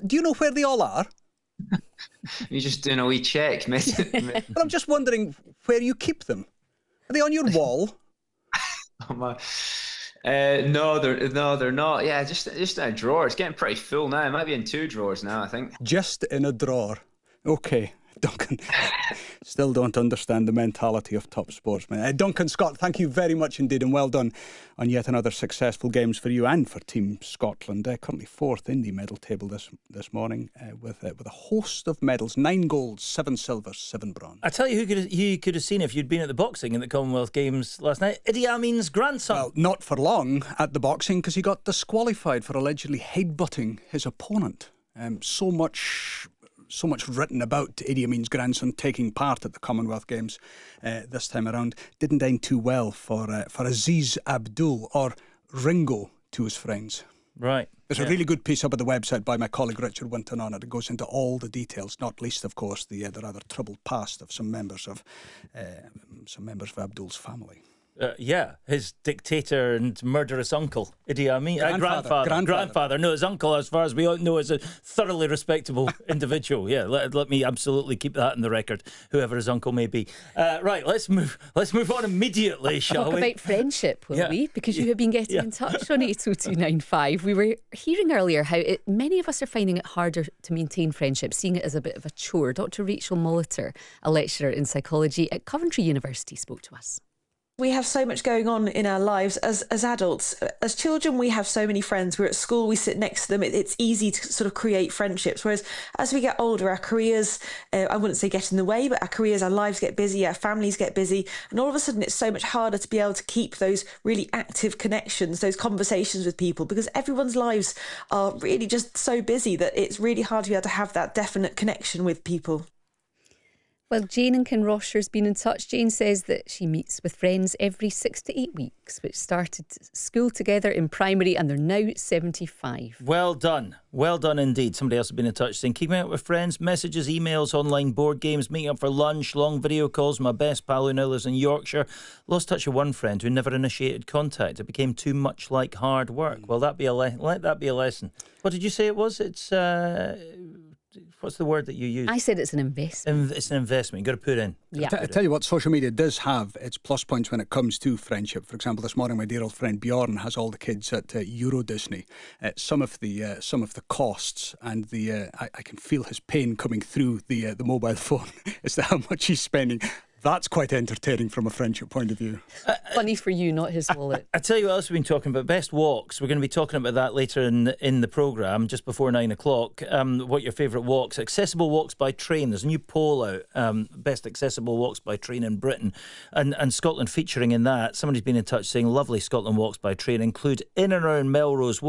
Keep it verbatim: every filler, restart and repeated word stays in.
do you know where they all are? You're just doing a wee check, mate. But I'm just wondering where you keep them. Are they on your wall? Oh my. Uh, no, they're no, they're not. Yeah, just just in a drawer. It's getting pretty full now. It might be in two drawers now, I think. Just in a drawer. Okay, Duncan. Still don't understand the mentality of top sportsmen. Uh, Duncan Scott, thank you very much indeed, and well done on yet another successful games for you and for Team Scotland. Uh, currently fourth in the medal table this this morning uh, with uh, with a host of medals: nine golds, seven silvers, seven bronze. I tell you, who could have, you could have seen if you'd been at the boxing in the Commonwealth Games last night. Idi Amin's grandson. Well, not for long at the boxing because he got disqualified for allegedly headbutting his opponent. Um, so much. So much written about Idi Amin's grandson taking part at the Commonwealth Games uh, this time around. Didn't end too well for uh, for Aziz Abdul, or Ringo to his friends. Right. There's yeah. a really good piece up at the website by my colleague Richard Winton on it. It goes into all the details, not least, of course, the, uh, the rather troubled past of some members of uh, some members of Abdul's family. Uh, yeah, his dictator and murderous uncle, Idi Amin. Grandfather. Uh, grandfather, grandfather. grandfather. No, his uncle, as far as we all know, is a thoroughly respectable individual. Yeah, let, let me absolutely keep that in the record, whoever his uncle may be. Uh, right, let's move Let's move on immediately, shall Talk we? Talk about friendship, will yeah. we? Because you yeah. have been getting yeah. in touch on eight oh two nine five. We were hearing earlier how it, many of us are finding it harder to maintain friendship, seeing it as a bit of a chore. Doctor Rachel Molitor, a lecturer in psychology at Coventry University, spoke to us. We have so much going on in our lives as as adults. As children, we have so many friends. We're at school, we sit next to them. It, it's easy to sort of create friendships. Whereas as we get older, our careers, uh, I wouldn't say get in the way, but our careers, our lives get busy, our families get busy. And all of a sudden, it's so much harder to be able to keep those really active connections, those conversations with people, because everyone's lives are really just so busy that it's really hard to be able to have that definite connection with people. Well, Jane in Kinrosshire's been in touch. Jane says that she meets with friends every six to eight weeks, which started school together in primary, and they're now seventy-five. Well done. Well done indeed. Somebody else has been in touch saying, keeping out with friends, messages, emails, online board games, meeting up for lunch, long video calls. My best pal who now lives in Yorkshire lost touch with one friend who never initiated contact. It became too much like hard work. Well, that be a le- let that be a lesson. What did you say it was? It's... Uh, What's the word that you use? I said it's an investment. It's an investment. You've got to put in. Yeah. I tell you what, social media does have its plus points when it comes to friendship. For example, this morning, my dear old friend Bjorn has all the kids at uh, Euro Disney. Uh, some of the uh, some of the costs and the uh, I, I can feel his pain coming through the uh, the mobile phone as to how much he's spending. That's quite entertaining from a friendship point of view. Uh, Funny for you, not his wallet. I, I tell you what else we've been talking about. Best walks. We're going to be talking about that later in in the programme, just before nine o'clock. Um, what your favourite walks? Accessible walks by train. There's a new poll out. Um, best accessible walks by train in Britain. And, and Scotland featuring in that. Somebody's been in touch saying lovely Scotland walks by train include in and around Melrose